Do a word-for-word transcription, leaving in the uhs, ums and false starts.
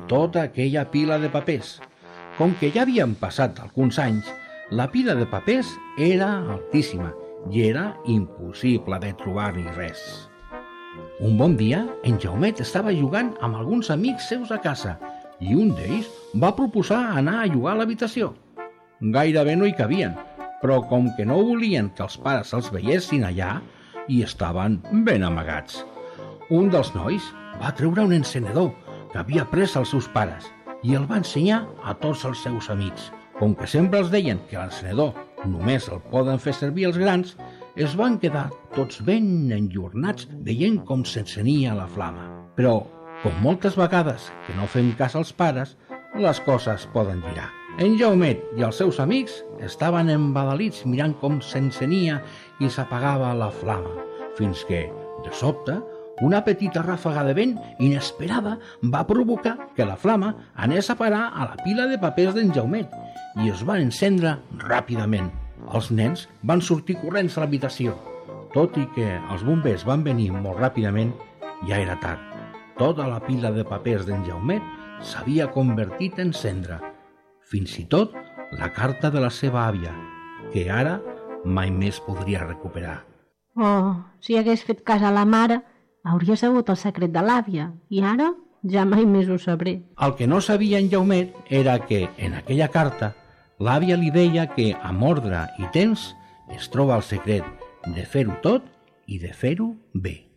tota aquella pila de papers. Com que ja havien passat alguns anys, la pila de papers era altíssima i era impossible de trobar-hi res. Un bon dia, en Jaumet estava jugant amb alguns amics seus a casa i un d'ells va proposar anar a jugar a l'habitació. Gairebé no hi cabien, però com que no volien que els pares els veiessin allà, hi estaven ben amagats. Un dels nois va treure un encenedor que havia pres als seus pares i el va ensenyar a tots els seus amics. Com que sempre els deien que l'encenedor només el poden fer servir els grans, es van quedar tots ben enllornats veient com s'encenia la flama. Però, com moltes vegades que no fem cas als pares, les coses poden girar. En Jaumet i els seus amics estaven embadalits mirant com s'encenia i s'apagava la flama, fins que, de sobte, una petita ràfaga de vent inesperada va provocar que la flama anés a parar a la pila de papers d'en Jaumet i es va encendre ràpidament. Els nens van sortir corrents a l'habitació. Tot i que els bombers van venir molt ràpidament, ja era tard. Tota la pila de papers d'en Jaumet s'havia convertit en cendra. Fins i tot la carta de la seva àvia, que ara mai més podria recuperar. Oh, si hagués fet cas a la mare, hauria sabut el secret de l'àvia, i ara ja mai més ho sabré. El que no sabia en Jaumet era que, en aquella carta, l'àvia li deia que, amb ordre i temps, es troba el secret de fer-ho tot i de fer-ho bé.